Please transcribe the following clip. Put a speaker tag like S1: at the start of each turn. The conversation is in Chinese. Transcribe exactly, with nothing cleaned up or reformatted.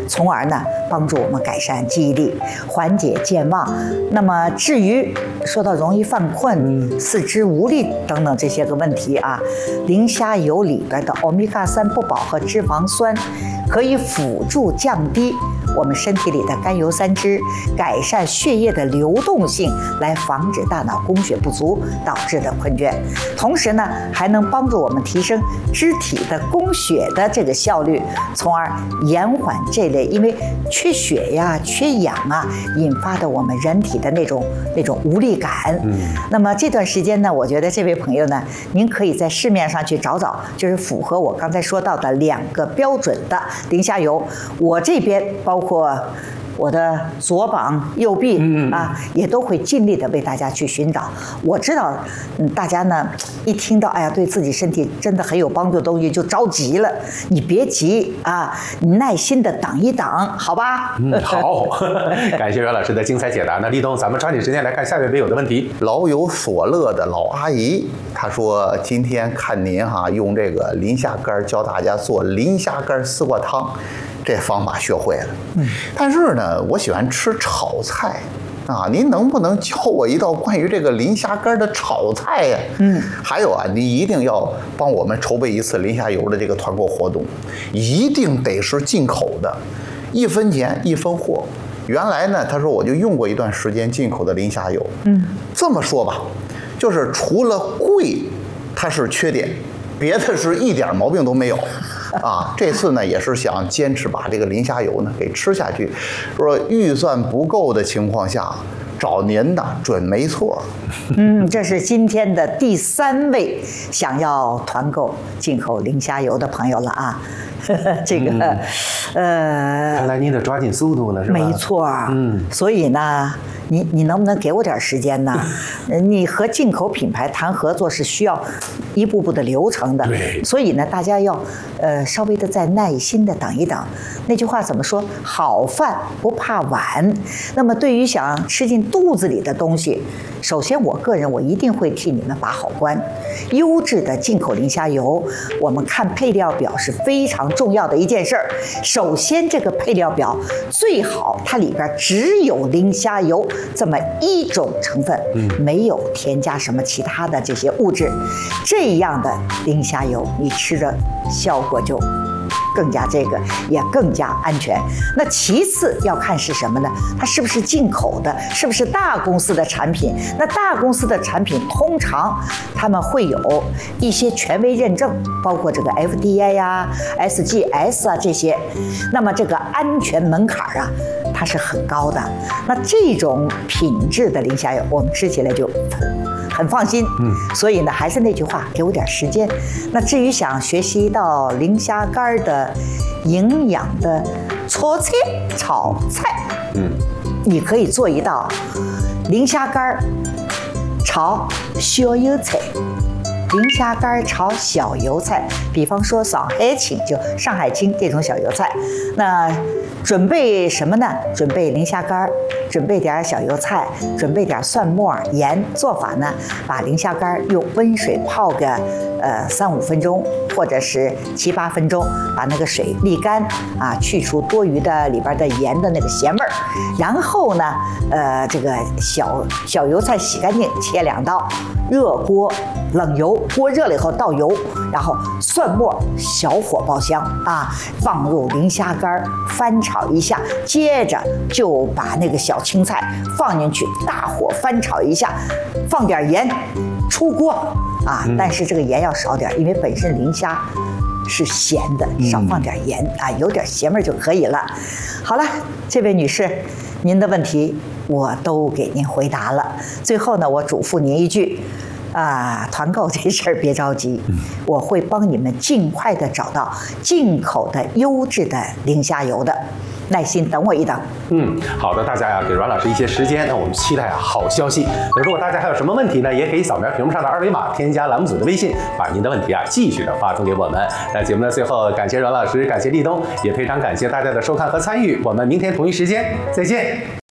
S1: 从而呢帮助我们改善记忆力，缓解健忘。那么至于说到容易犯困、四肢无力等等这些个问题啊，磷虾油里边的欧米伽三不饱和脂肪酸可以辅助降低我们身体里的甘油三酯，改善血液的流动性，来防止大脑供血不足导致的困倦。同时呢，还能帮助我们提升肢体的供血的这个效率，从而延缓这类因为缺血呀、缺氧啊引发的我们人体的那种那种无力感。嗯，那么这段时间呢，我觉得这位朋友呢，您可以在市面上去找找，就是符合我刚才说到的两个标准的磷虾油。我这边包括。包括我的左膀、右臂啊，也都会尽力的为大家去寻找。我知道，嗯，大家呢一听到哎呀，对自己身体真的很有帮助的东西就着急了。你别急啊，你耐心的等一等，好吧？
S2: 嗯，好，感谢袁老师的精彩解答。那立冬，咱们抓紧时间来看下一位微友的问题。
S3: 老有所乐的老阿姨，她说今天看您哈用这个磷虾干教大家做磷虾干丝瓜汤。这方法学会了，嗯，但是呢，我喜欢吃炒菜，啊，您能不能教我一道关于这个磷虾干的炒菜呀？嗯，还有啊，你一定要帮我们筹备一次磷虾油的这个团购活动，一定得是进口的，一分钱一分货。原来呢，他说我就用过一段时间进口的磷虾油，嗯，这么说吧，就是除了贵，它是缺点，别的是一点毛病都没有。啊，这次呢也是想坚持把这个磷虾油呢给吃下去，说预算不够的情况下，找您的准没错。
S1: 嗯，这是今天的第三位想要团购进口磷虾油的朋友了啊。这个，嗯、呃，
S2: 看来您得抓紧速度了，是吧？
S1: 没错，嗯，所以呢，你你能不能给我点时间呢？你和进口品牌谈合作是需要一步步的流程的，
S2: 对，
S1: 所以呢，大家要呃稍微的再耐心的等一等。那句话怎么说？好饭不怕晚。那么对于想吃进肚子里的东西，首先我个人我一定会替你们把好关。优质的进口磷虾油，我们看配料表是非常重要的一件事儿。首先，这个配料表最好它里边只有磷虾油这么一种成分，嗯，没有添加什么其他的这些物质，这样的磷虾油你吃着效果就更加这个也更加安全。那其次要看是什么呢？它是不是进口的，是不是大公司的产品？那大公司的产品通常他们会有一些权威认证，包括这个 F D A 呀、S G S 啊这些。那么这个安全门槛啊，它是很高的。那这种品质的磷虾油，我们吃起来就很放心，嗯，所以呢，还是那句话，给我点时间。那至于想学习到磷虾干的营养的搓菜炒菜，嗯，你可以做一道磷虾干炒小油菜。磷虾干炒小油菜，比方说上海青，就上海青这种小油菜。那准备什么呢？准备磷虾干，准备点小油菜，准备点蒜末、盐。做法呢，把磷虾干用温水泡个呃三五分钟，或者是七八分钟，把那个水沥干啊，去除多余的里边的盐的那个咸味儿。然后呢，呃，这个小小油菜洗干净，切两刀，热锅冷油，锅热了以后倒油，然后蒜末小火爆香啊，放入磷虾干，翻炒一下，接着就把那个小青菜放进去，大火翻炒一下，放点盐，出锅啊。但是这个盐要少点，因为本身磷虾是咸的，少放点盐啊，有点咸味就可以了。好了，这位女士，您的问题我都给您回答了。最后呢，我嘱咐您一句。啊，团购这事儿别着急，我会帮你们尽快的找到进口的优质的磷虾油的，耐心等我一等。
S2: 嗯，好的，大家呀，给阮老师一些时间，那我们期待啊好消息。那如果大家还有什么问题呢，也可以扫描屏幕上的二维码，添加栏目组的微信，把您的问题啊继续的发送给我们。那节目的最后，感谢阮老师，感谢立冬，也非常感谢大家的收看和参与。我们明天同一时间再见。